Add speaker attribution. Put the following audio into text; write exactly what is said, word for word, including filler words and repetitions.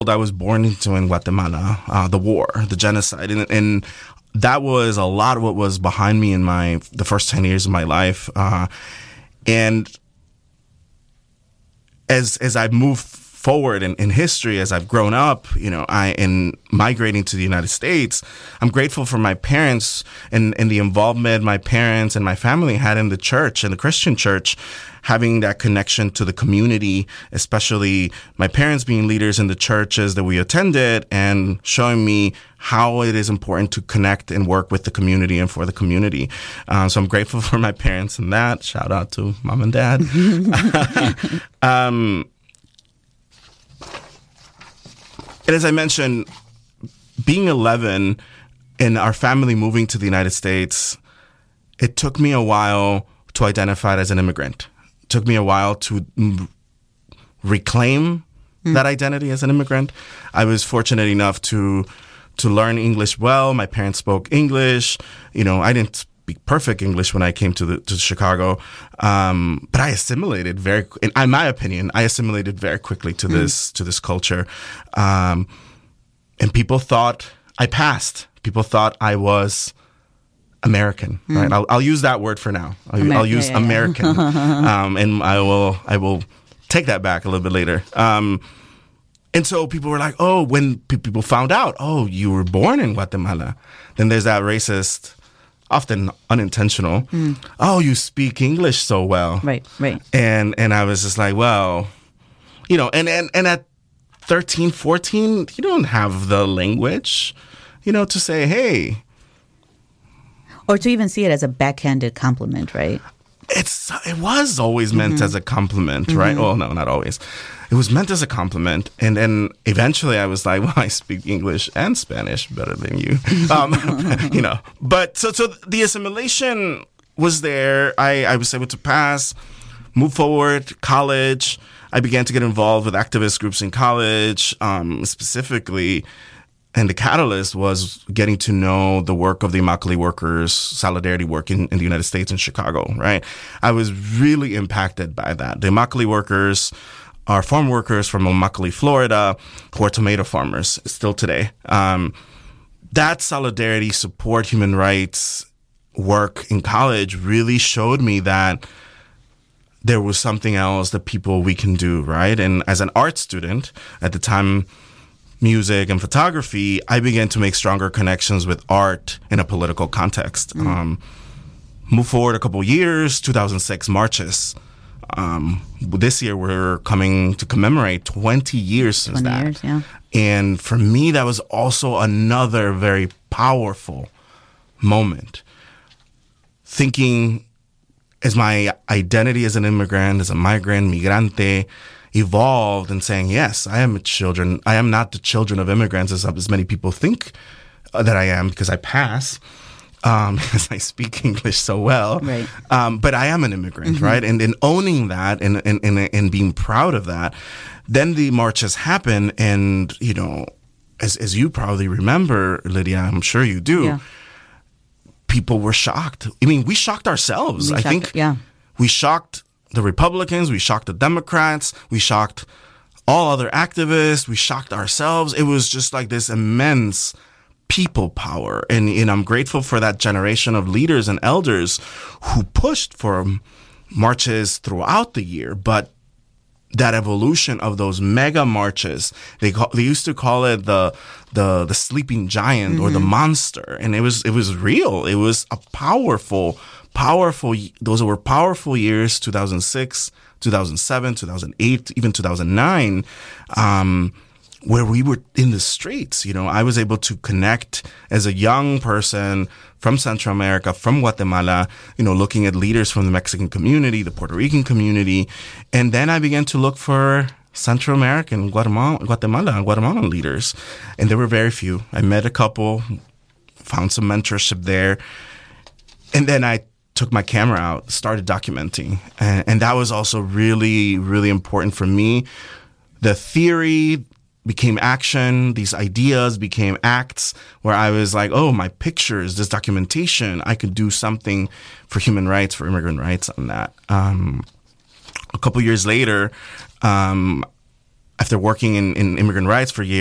Speaker 1: I was born into in Guatemala, uh, the war, the genocide, and, and that was a lot of what was behind me in my the first ten years of my life. Uh, and as as I moved forward in, in history, as I've grown up, you know, I in migrating to the United States, I'm grateful for my parents and, and the involvement my parents and my family had in the church, in the Christian church, having that connection to the community, especially my parents being leaders in the churches that we attended and showing me how it is important to connect and work with the community and for the community. Um, so I'm grateful for my parents and that. Shout out to mom and dad. um, And as I mentioned, being eleven and our family moving to the United States, it took me a while to identify as an immigrant. It took me a while to reclaim mm. that identity as an immigrant. I was fortunate enough to to learn English well. My parents spoke English. You know, I didn't speak perfect English when I came to the, to Chicago, um, but I assimilated very, in, in my opinion, I assimilated very quickly to mm. this to this culture, um, and people thought I passed. People thought I was American, mm. right? I'll, I'll use that word for now. I'll, Amer- I'll use yeah, yeah, American, yeah. um, and I will I will take that back a little bit later. Um, and so people were like, "Oh, when pe- people found out, oh, you were born in Guatemala," then there's that racist. Often unintentional. Mm. Oh, you speak English so well.
Speaker 2: Right, right.
Speaker 1: And and I was just like, well, you know, and, and, and at thirteen, fourteen, you don't have the language, you know, to say, hey.
Speaker 2: Or to even see it as a backhanded compliment, right?
Speaker 1: It's It was always meant mm-hmm. as a compliment, mm-hmm. right? Oh, no, not always. It was meant as a compliment. And then eventually I was like, well, I speak English and Spanish better than you. Um, you know, but so so the assimilation was there. I, I was able to pass, move forward, college. I began to get involved with activist groups in college, um, specifically. And the catalyst was getting to know the work of the Immokalee workers, solidarity work in, in the United States and Chicago, right? I was really impacted by that. The Immokalee workers are farm workers from Immokalee, Florida, who are tomato farmers still today. Um, that solidarity, support, human rights work in college really showed me that there was something else that people we can do, right? And as an art student at the time, music and photography, I began to make stronger connections with art in a political context. Mm. Um, move forward a couple years, two thousand six marches. Um, this year we're coming to commemorate twenty years since
Speaker 2: twenty
Speaker 1: that.
Speaker 2: Years, yeah.
Speaker 1: And for me, that was also another very powerful moment. Thinking as my identity as an immigrant, as a migrant, migrante, evolved and saying, yes, I am a children. I am not the children of immigrants as, as many people think uh, that I am because I pass, um, because I speak English so well.
Speaker 2: Right.
Speaker 1: Um, but I am an immigrant, mm-hmm. right? And in owning that and, and, and, and being proud of that, then the marches happen. And, you know, as, as you probably remember, Lydia, I'm sure you do, yeah. people were shocked. I mean, we shocked ourselves.
Speaker 2: We
Speaker 1: I
Speaker 2: shocked,
Speaker 1: think
Speaker 2: yeah.
Speaker 1: we shocked the Republicans, we shocked the Democrats, we shocked all other activists, we shocked ourselves. It was just like this immense people power. And, and I'm grateful for that generation of leaders and elders who pushed for marches throughout the year. But that evolution of those mega marches, they call, they used to call it the the the sleeping giant mm-hmm. or the monster. And it was it was real. It was a powerful Powerful, those were powerful years, two thousand six, two thousand seven, two thousand eight, even two thousand nine, um, where we were in the streets. You know, I was able to connect as a young person from Central America, from Guatemala, you know, looking at leaders from the Mexican community, the Puerto Rican community. And then I began to look for Central American, Guatemala, Guatemala, and Guatemalan leaders. And there were very few. I met a couple, found some mentorship there. And then I took my camera out, started documenting. And, and that was also really, really important for me. The theory became action. These ideas became acts where I was like, oh, my pictures, this documentation, I could do something for human rights, for immigrant rights on that. Um, a couple years later, um, after working in, in immigrant rights for